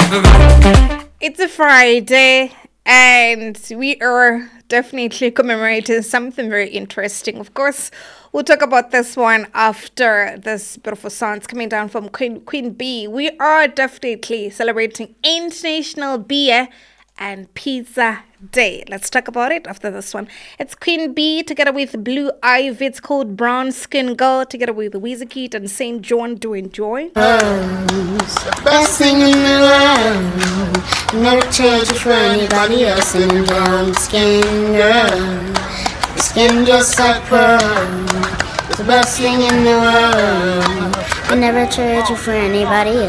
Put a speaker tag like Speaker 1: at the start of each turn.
Speaker 1: It's a Friday, and we are definitely commemorating something very interesting. Of course, we'll talk about this one after this beautiful songs coming down from Queen B. We are definitely celebrating International Beer and Pizza Day. Let's talk about it after this one. It's Queen B together with Blue Ivy. It's called Brown Skin Girl together with Wizkid and St. John. Do enjoy.
Speaker 2: Best thing in the world. Never change it for anybody else. In brown skin girl, your skin just like pearl. It's the best thing in the world. I never trade you for anybody else.